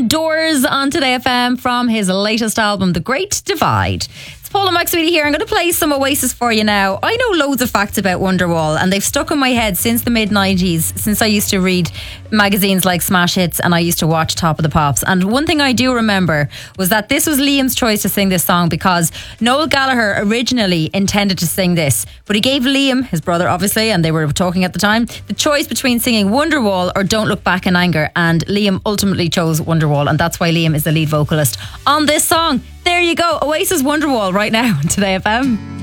Doors on Today FM from his latest album, The Great Divide. It's Paula McSweety here. I'm going to play some Oasis for you now. I know loads of facts about Wonderwall and they've stuck in my head since the mid-90s, since I used to read magazines like Smash Hits and I used to watch Top of the Pops. And one thing I do remember was that this was Liam's choice to sing this song because Noel Gallagher originally intended to sing this, but he gave Liam, his brother obviously, and they were talking at the time, the choice between singing Wonderwall or Don't Look Back in Anger, and Liam ultimately chose Wonderwall, and that's why Liam is the lead vocalist on this song. There you go, Oasis Wonderwall right now on Today FM.